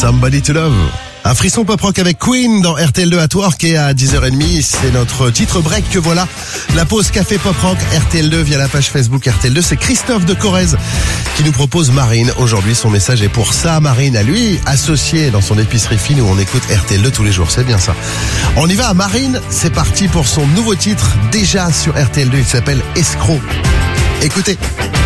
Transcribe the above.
Somebody to Love. Un frisson pop rock avec Queen dans RTL2 à Twork et à 10h30. C'est notre titre break que voilà. La pause café pop rock RTL2 via la page Facebook RTL2. C'est Christophe de Corrèze qui nous propose Marine. Aujourd'hui, son message est pour ça. Marine, à lui, associé dans son épicerie fine où on écoute RTL2 tous les jours. C'est bien ça. On y va à Marine. C'est parti pour son nouveau titre déjà sur RTL2. Il s'appelle Escroc. Écoutez.